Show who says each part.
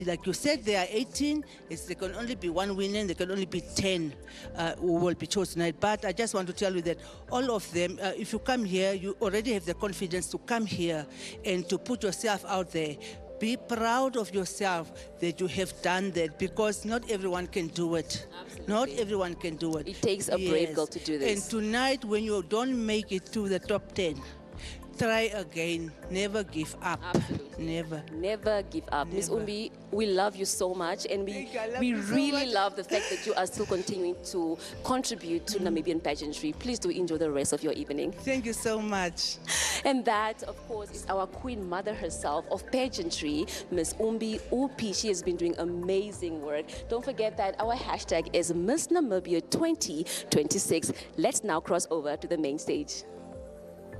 Speaker 1: Like you said, there are 18. There can only be one winner, and there can only be 10 who will be chosen tonight. But I just want to tell you that all of them, if you come here, you already have the confidence to come here and to put yourself out there. Be proud of yourself that you have done that, because not everyone can do it.
Speaker 2: Absolutely.
Speaker 1: Not everyone can do it.
Speaker 2: It takes a brave girl to do this.
Speaker 1: And tonight, when you don't make it to the top 10, try again. Never give up.
Speaker 2: Absolutely.
Speaker 1: Never
Speaker 2: give up. Ms.
Speaker 1: Never.
Speaker 2: Umbi, we love you so much, and we really love the fact that you are still continuing to contribute to Namibian pageantry. Please do enjoy the rest of your evening.
Speaker 1: Thank you so much.
Speaker 2: And that, of course, is our queen mother herself of pageantry, Ms. Umbi Upi. She has been doing amazing work. Don't forget that our hashtag is Miss Namibia 2026. Let's now cross over to the main stage.